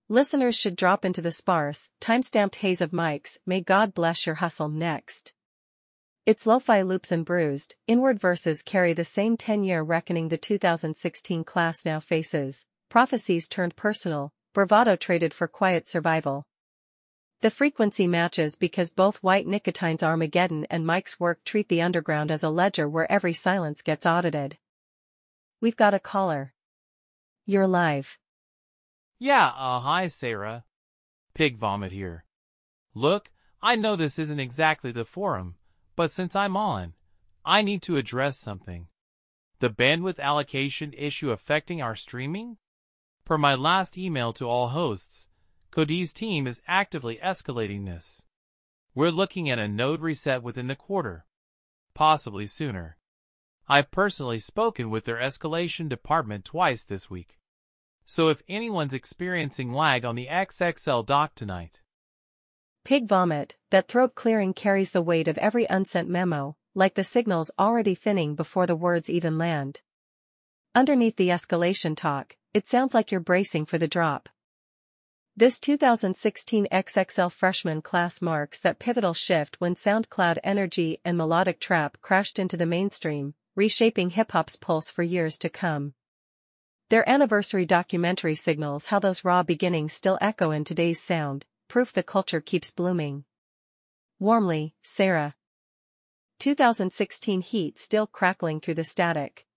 Listeners should drop into the sparse, time-stamped haze of mics. May God bless your hustle next. Its lo-fi loops and bruised, inward verses carry the same 10-year reckoning the 2016 class now faces, prophecies turned personal, bravado traded for quiet survival. The frequency matches because both White Nicotine's Armageddon and Mike's work treat the underground as a ledger where every silence gets audited. We've got a caller. You're live. Yeah, hi Sarah. Pig Vomit here. Look, I know this isn't exactly the forum, but since I'm on, I need to address something. The bandwidth allocation issue affecting our streaming? Per my last email to all hosts, Cody's team is actively escalating this. We're looking at a node reset within the quarter, possibly sooner. I've personally spoken with their escalation department twice this week. So if anyone's experiencing lag on the XXL dock tonight. Pig Vomit, that throat clearing carries the weight of every unsent memo, like the signals already thinning before the words even land. Underneath the escalation talk, it sounds like you're bracing for the drop. This 2016 XXL freshman class marks that pivotal shift when SoundCloud energy and melodic trap crashed into the mainstream, reshaping hip-hop's pulse for years to come. Their anniversary documentary signals how those raw beginnings still echo in today's sound, proof the culture keeps blooming. Warmly, Sarah. 2016 heat still crackling through the static.